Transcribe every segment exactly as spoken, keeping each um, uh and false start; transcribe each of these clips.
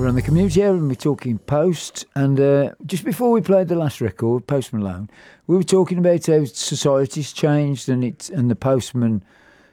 We're on the Commute here and we're talking Post. And uh, just before we played the last record, Post Malone, we were talking about how society's changed and it and the postman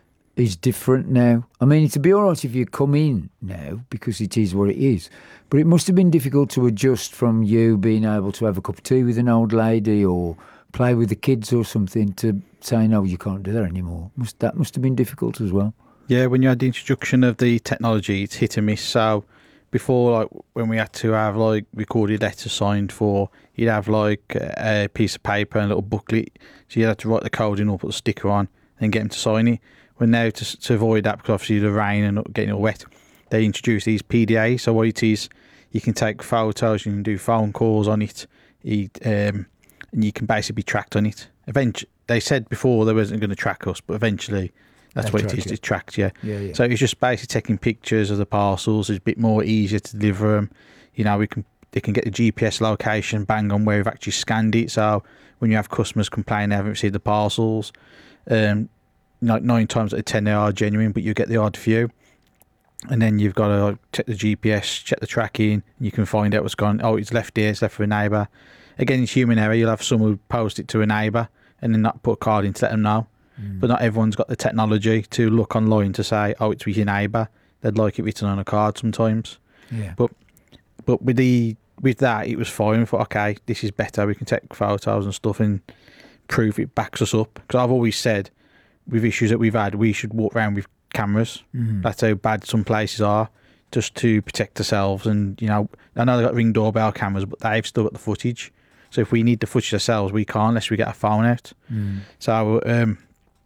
is different now. I mean, it'd be all right if you come in now because it is what it is. But it must have been difficult to adjust from you being able to have a cup of tea with an old lady or play with the kids or something to say, no, you can't do that anymore. Must That must have been difficult as well. Yeah, when you had the introduction of the technology, it's hit and miss. So before, like when we had to have like recorded letters signed for, you'd have like a piece of paper and a little booklet. So you had to write the code in or put the sticker on and get them to sign it. Well, now to, to avoid that, because obviously the rain and getting all wet, they introduced these P D As. So what it is, you can take photos, you can do phone calls on it, you, um, and you can basically be tracked on it. Eventually, they said before they wasn't going to track us, but eventually that's what it is. It tracks you. Yeah, yeah. So it's just basically taking pictures of the parcels. It's a bit more easier to deliver them. You know, we can they can get the G P S location bang on where we've actually scanned it. So when you have customers complain they haven't received the parcels, um, like nine times out of ten they are genuine, but you get the odd few. And then you've got to like, check the G P S, check the tracking, and you can find out what's gone. Oh, it's left here, it's left for a neighbour. Again, it's human error. You'll have someone who post it to a neighbour and then not put a card in to let them know. Mm. But not everyone's got the technology to look online to say, oh, it's with your neighbour. They'd like it written on a card sometimes. Yeah. But but with the with that, it was fine. I thought, okay, this is better. We can take photos and stuff and prove it backs us up. Because I've always said, with issues that we've had, we should walk around with cameras. Mm. That's how bad some places are, just to protect ourselves. And, you know, I know they've got Ring doorbell cameras, but they've still got the footage. So if we need the footage ourselves, we can't unless we get a phone out. Mm. So um,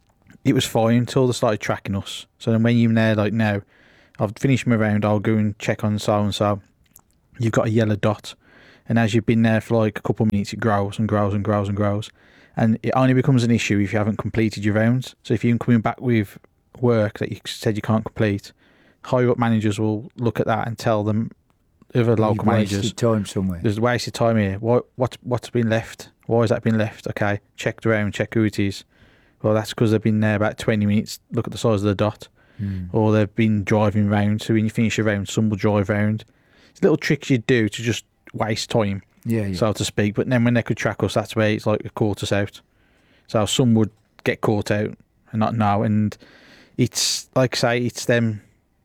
it was fine until they started tracking us. So then when you're there, like now, I've finished my round, I'll go and check on so-and-so. You've got a yellow dot. And as you've been there for like a couple of minutes, it grows and grows and grows and grows. And it only becomes an issue if you haven't completed your rounds. So if you're coming back with work that you said you can't complete, higher up managers will look at that and tell them, other local managers, wasted time somewhere. There's wasted time here. What what what's been left? Why has that been left? Okay, check around, check who it is. Well, that's because they've been there about twenty minutes. Look at the size of the dot, mm. or they've been driving round. So when you finish your round, some will drive round. It's little tricks you do to just waste time, yeah, yeah, so to speak. But then when they could track us, that's where it's like a caught us out. So some would get caught out and not know. And it's like I say, it's them.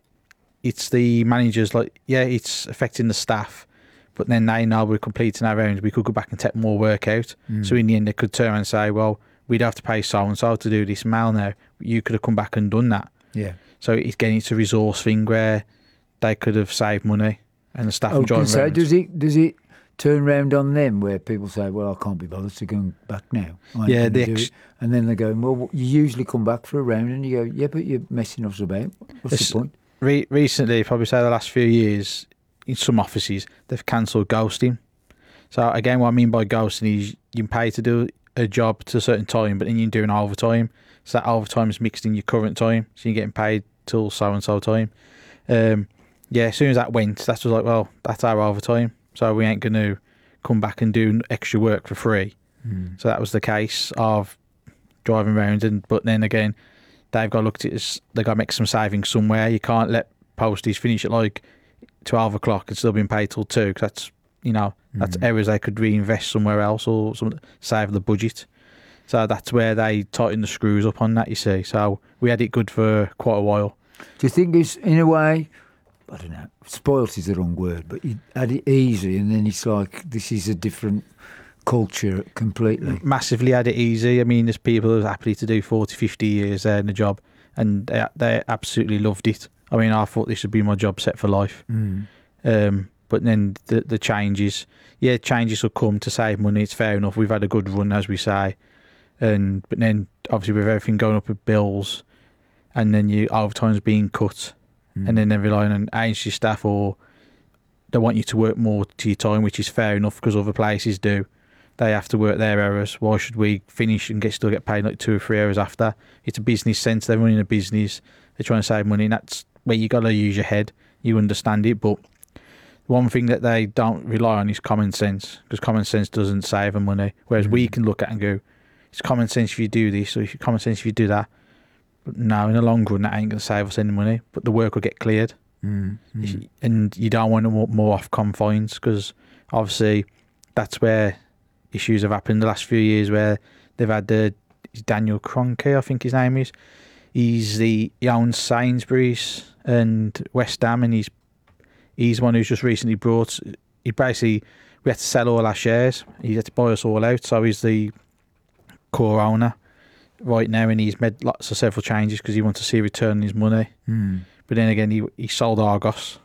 It's the managers, like, yeah, it's affecting the staff, but then they know we're completing our rounds. We could go back and take more work out. Mm. So in the end, they could turn around and say, well, we'd have to pay so-and-so to do this mail now. You could have come back and done that. Yeah. So it's getting it's a resource thing where they could have saved money and the staff oh, enjoying say, does it Does it turn round on them where people say, well, I can't be bothered to go back now? Yeah, the ex- and then they're going, well, you usually come back for a round and you go, yeah, but you're messing us about. What's it's, the point? Re- recently, probably say the last few years, in some offices, they've cancelled ghosting. So again, what I mean by ghosting is you can pay to do a job to a certain time, but then you're doing overtime. So that overtime is mixed in your current time, so you're getting paid till so-and-so time. Um, yeah, as soon as that went, that's was like, well, that's our overtime, so we ain't going to come back and do extra work for free. Mm. So that was the case of driving around, and but then again, they've got to look at it as they've got to make some savings somewhere. You can't let posties finish at like twelve o'clock and still being paid till two, because that's, you know, that's mm. areas they could reinvest somewhere else or some, save the budget. So that's where they tighten the screws up on that, you see. So we had it good for quite a while. Do you think it's, in a way, I don't know, spoilt is the wrong word, but you had it easy and then it's like, this is a different culture completely? Massively had it easy. I mean, there's people who are happy to do forty, fifty years there in the job, and they, they absolutely loved it. I mean, I thought this would be my job set for life. Mm. Um, but then the the changes, yeah, changes will come to save money. It's fair enough. We've had a good run, as we say. And but then obviously with everything going up with bills, and then you overtime's being cut, mm. and then they're relying on agency staff, or they want you to work more to your time, which is fair enough because other places do. They have to work their hours. Why should we finish and get still get paid like two or three hours after? It's a business sense. They're running a business. They're trying to save money, and that's where you got to use your head. You understand it, but one thing that they don't rely on is common sense, because common sense doesn't save them money. Whereas mm. we can look at it and go, it's common sense if you do this, or if you common sense if you do that. But no, in the long run, that ain't going to save us any money. But the work will get cleared. Mm, mm. And you don't want to more, more off confines, because obviously that's where issues have happened the last few years, where they've had the Daniel Kroenke, I think his name is. He's the he owns Sainsbury's and West Ham, and he's he's one who's just recently brought. He basically we had to sell all our shares. He had to buy us all out, so he's the core owner right now, and he's made lots of several changes because he wants to see a return on his money. Mm. But then again, he he sold Argos.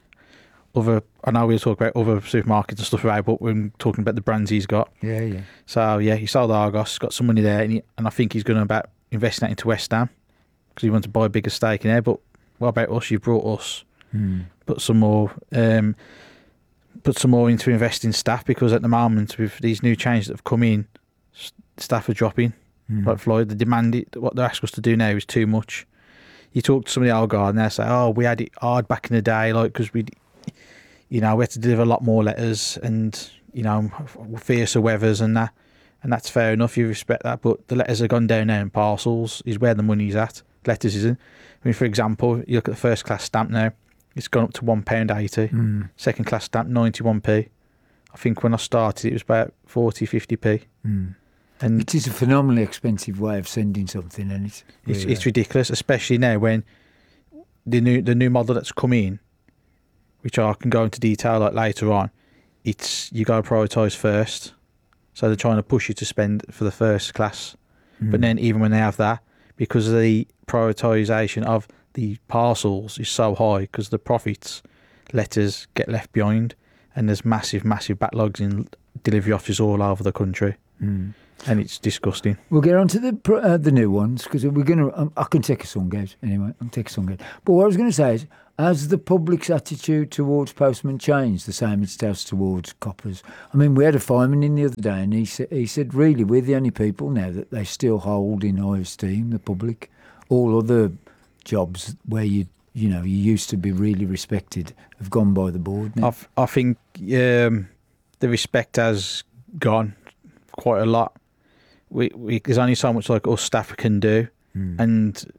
Other, I know we'll talk about other supermarkets and stuff about, but we're talking about the brands he's got. Yeah, yeah. So yeah, he sold Argos, got some money there, and, he, and I think he's going to about invest that into West Ham because he wants to buy a bigger stake in there. But what about us? You brought us, Mm. put some more, um, put some more into investing staff, because at the moment with these new changes that have come in, s- staff are dropping. Mm. Like Floyd, the demand, what they're asking us to do now is too much. You talk to some of the old guard and they say, "Oh, we had it hard back in the day, like because we, you know, we had to deliver a lot more letters and you know, fiercer weathers and that." And that's fair enough. You respect that, but the letters have gone down now in parcels. Is where the money's at. Letters isn't. I mean, for example, you look at the first class stamp now; it's gone up to one pound eighty. Mm. Second class stamp ninety one p. I think when I started, it was about forty, fifty p. Mm. And It is a phenomenally expensive way of sending something, and it's It's, really- it's ridiculous, especially now when the new the new model that's come in, which I can go into detail like later on. It's you got to prioritise first, so they're trying to push you to spend for the first class. But Mm. then even when they have that, because the prioritisation of the parcels is so high, because the profits, letters get left behind, and there's massive, massive backlogs in delivery offices all over the country, Mm. and it's disgusting. We'll get on to the pr- uh, the new ones because we're going to. Um, I can take a song out anyway. I'll take a song out. But what I was going to say is, has the public's attitude towards postmen changed the same it does towards coppers? I mean, we had a fireman in the other day, and he said, he said, really, we're the only people now that they still hold in high esteem. The public, all other jobs where you you know you used to be really respected have gone by the board now. I I think um, the respect has gone quite a lot. We, we there's only so much like us staff can do, Mm. and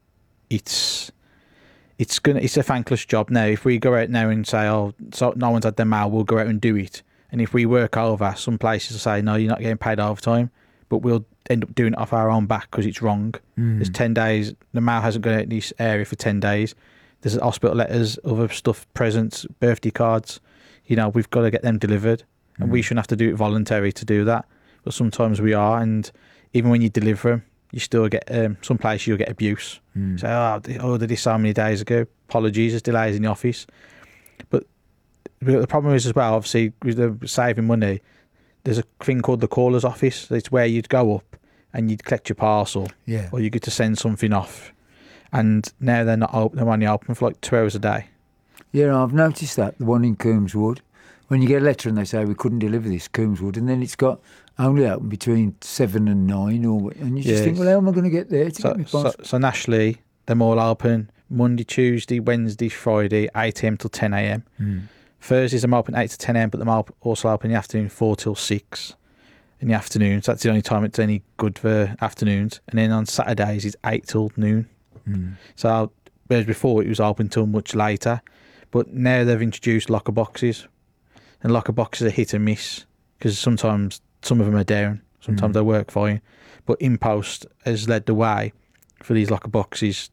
it's it's gonna it's a thankless job now. If we go out now and say, "Oh, so no one's had their mail," we'll go out and do it. And if we work over, some places will say, "No, you're not getting paid overtime," but we'll end up doing it off our own back because it's wrong. Mm. There's ten days. The mail hasn't gone out in this area for ten days. There's hospital letters, other stuff, presents, birthday cards. You know, we've got to get them delivered, and we Mm. shouldn't have to do it voluntary to do that. But sometimes we are, and even when you deliver them, you still get um, some places you'll get abuse. Mm. Say, "Oh, they ordered this so many days ago. Apologies, there's delays in the office." But the problem is as well, obviously, with the saving money, there's a thing called the caller's office. It's where you'd go up and you'd collect your parcel, Yeah. or you get to send something off. And now they're not open. They're only open for like two hours a day. Yeah, I've noticed that, the one in Coombswood. When you get a letter and they say we couldn't deliver this, Coombswood, and then it's got only open between seven and nine, or and you just Yes. think, well, how am I going to get there to So, get my so, parcel? so nationally, they're all open Monday, Tuesday, Wednesday, Friday, eight a.m. till ten a.m. Mm. Thursdays I'm open eight to ten a.m, but I'm also open in the afternoon four till six in the afternoon. So that's the only time it's any good for afternoons. And then on Saturdays it's eight till noon. Mm. So whereas before it was open till much later, but now they've introduced locker boxes, and locker boxes are hit and miss because sometimes some of them are down, sometimes Mm. they work fine. But InPost has led the way for these locker boxes,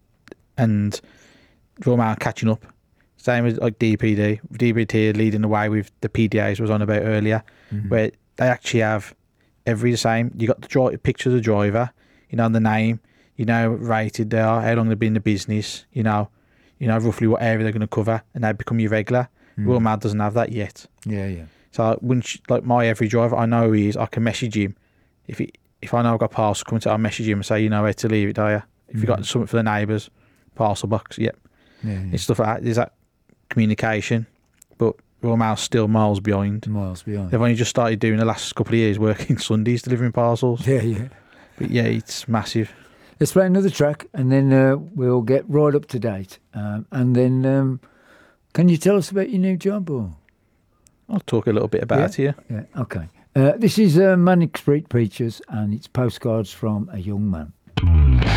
and Royal Mail catching up. Same as like D P D. D P D are leading the way with the P D As I was on about earlier, Mm. where they actually have every the same. You got the dri- picture of the driver, you know the name, you know rated they are, how long they've been in the business, you know, you know roughly what area they're going to cover, and they become your regular. Mm. Royal Mail doesn't have that yet. Yeah, yeah. So once like my every driver, I know who he is. I can message him if he, if I know I've got a parcel coming to, I'll message him and say, you know where to leave it, do you? If you got Mm. something for the neighbours, parcel box, yep. Yeah, yeah. It's stuff like that. There's that communication, but Royal Mail's still miles behind. miles behind. They've only just started doing the last couple of years working Sundays delivering parcels. Yeah, yeah. But yeah, it's massive. Let's play another track, and then uh, we'll get right up to date. Um, and then, um, can you tell us about your new job? Or I'll talk a little bit about Yeah. it here. yeah, okay. Uh, this is uh, Manic Street Preachers, and it's Postcards from a Young Man.